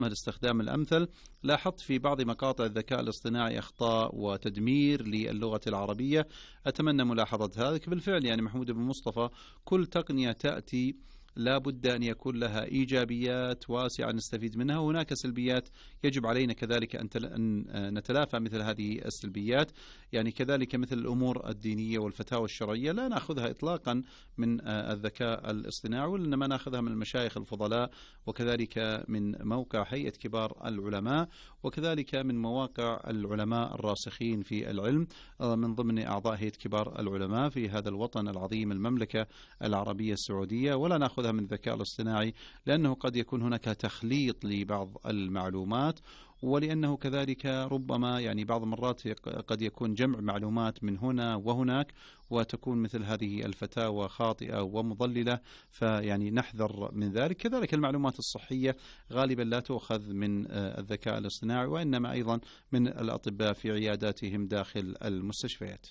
الاستخدام الأمثل. لاحظت في بعض مقاطع الذكاء الاصطناعي أخطاء وتدمير للغة العربية، أتمنى ملاحظة هذا. بالفعل يعني محمود بن مصطفى، كل تقنية تأتي لا بد أن يكون لها إيجابيات واسعة نستفيد منها، وهناك سلبيات يجب علينا كذلك أن نتلافى مثل هذه السلبيات. يعني كذلك مثل الأمور الدينية والفتاوى الشرعية لا نأخذها إطلاقا من الذكاء الاصطناعي، وإنما نأخذها من المشايخ الفضلاء، وكذلك من موقع هيئة كبار العلماء، وكذلك من مواقع العلماء الراسخين في العلم من ضمن أعضاء هيئة كبار العلماء في هذا الوطن العظيم المملكة العربية السعودية. ولا نأخذها من الذكاء الاصطناعي لأنه قد يكون هناك تخليط لبعض المعلومات، ولأنه كذلك ربما يعني بعض المرات قد يكون جمع معلومات من هنا وهناك، وتكون مثل هذه الفتاوى خاطئة ومضللة، فيعني نحذر من ذلك. كذلك المعلومات الصحية غالبا لا تؤخذ من الذكاء الاصطناعي، وإنما أيضا من الأطباء في عياداتهم داخل المستشفيات.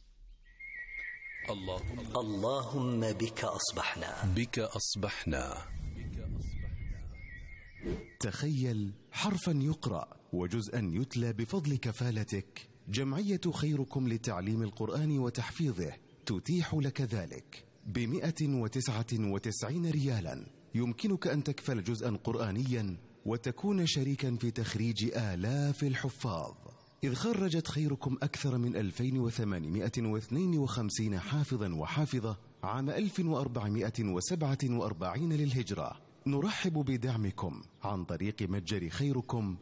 اللهم بك أصبحنا. تخيل حرفا يقرأ وجزءا يتلى بفضل كفالتك. جمعية خيركم لتعليم القرآن وتحفيظه تتيح لك ذلك ب199 ريالا. يمكنك أن تكفل جزءا قرآنيا وتكون شريكا في تخريج آلاف الحفاظ، إذ خرجت خيركم أكثر من 2852 حافظا وحافظة عام 1447 للهجرة. نرحب بدعمكم عن طريق متجر خيركم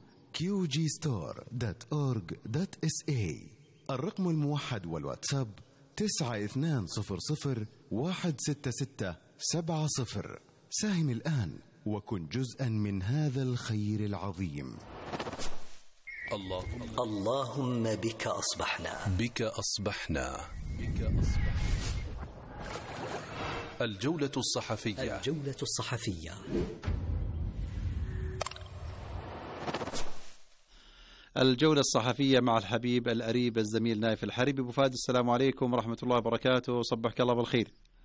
qgstore.org.sa. الرقم الموحد والواتساب 9200166770. ساهم الآن وكن جزءا من هذا الخير العظيم. اللهم بك أصبحنا. الجولة الصحفية. الجولة الصحفية مع الحبيب الأريب الزميل نايف الحربي. أبو فهد، السلام عليكم ورحمة الله وبركاته، صبحك الله بالخير.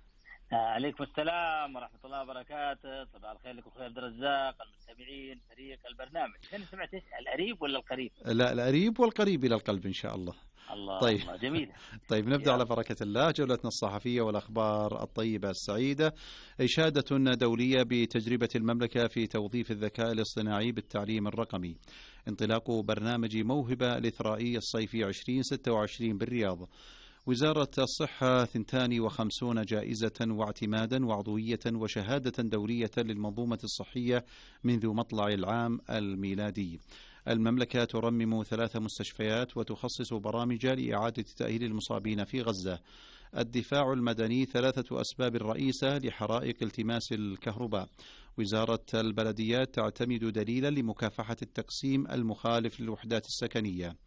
عليكم السلام ورحمة الله وبركاته، صباح الخير لكم أخوي عبد الرزاق، المستمعين، فريق البرنامج. أنا سمعت القريب ولا القريب؟ لا، القريب والقريب إلى القلب إن شاء الله. طيب. الله جميل. طيب نبدأ على بركة الله جولتنا الصحفية والأخبار الطيبة السعيدة. إشادة دولية بتجربة المملكة في توظيف الذكاء الاصطناعي بالتعليم الرقمي. انطلاق برنامج موهبة الإثرائي الصيفي 2026 بالرياض. وزارة الصحة 52 جائزة واعتمادا وعضوية وشهادة دولية للمنظومة الصحية منذ مطلع العام الميلادي. المملكة ترمم 3 مستشفيات وتخصص برامج لإعادة تأهيل المصابين في غزة. الدفاع المدني 3 أسباب رئيسة لحرائق التماس الكهرباء. وزارة البلديات تعتمد دليلا لمكافحة التقسيم المخالف للوحدات السكنية.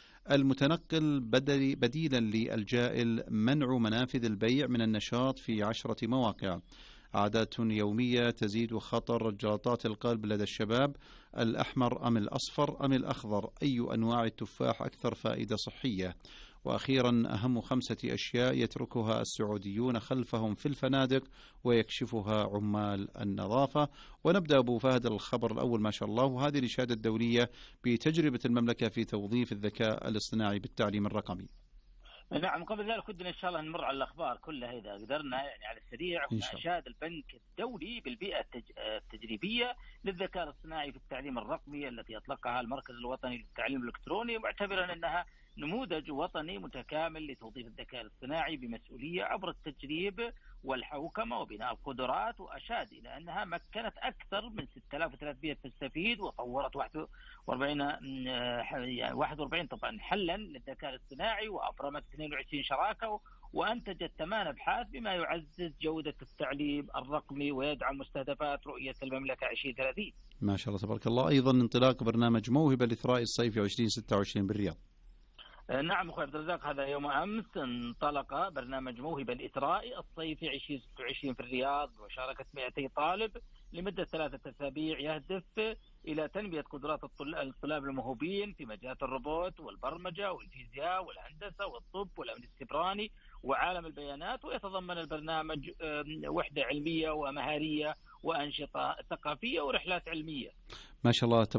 المتنقل بديلا للجائل منع منافذ البيع من النشاط في 10 مواقع. عادات يومية تزيد خطر جلطات القلب لدى الشباب. الأحمر أم الأصفر أم الأخضر؟ أي أنواع التفاح أكثر فائدة صحية؟ وأخيرا أهم 5 أشياء يتركها السعوديون خلفهم في الفنادق ويكشفها عمال النظافة. ونبدأ أبو فهد الخبر الأول ما شاء الله، وهذه الإشادة الدولية بتجربة المملكة في توظيف الذكاء الاصطناعي بالتعليم الرقمي. نعم، قبل ذلك ودنا إن شاء الله نمر على الأخبار كلها إذا قدرنا يعني على السريع. أشاد البنك الدولي بالبيئة التجريبية للذكاء الاصطناعي في التعليم الرقمي التي أطلقها المركز الوطني للتعليم الإلكتروني، معتبرا أنها نموذج وطني متكامل لتوظيف الذكاء الاصطناعي بمسؤولية عبر التجريب والحوكمة وبناء القدرات. وأشاد إلى أنها مكنت أكثر من 6300 تستفيد، وطورت 41 طبعا حلا للذكاء الاصطناعي، وأبرمت 22 شراكة، وأنتجت 8 أبحاث بما يعزز جودة التعليم الرقمي ويدعم مستهدفات رؤية المملكة 2030. ما شاء الله تبارك الله. أيضا انطلاق برنامج موهبة الإثراء الصيفي 2026 بالرياض. نعم أخوي عبد الرزاق، هذا يوم أمس انطلق برنامج موهبة الإثراء الصيفي 2026 في الرياض، وشاركت 200 طالب لمدة 3 أسابيع، يهدف إلى تنمية قدرات الطلاب الموهوبين في مجالات الروبوت والبرمجة والفيزياء والهندسة والطب والأمن السيبراني وعالم البيانات. ويتضمن البرنامج وحدة علمية ومهارية وأنشطة ثقافية ورحلات علمية. ما شاء الله.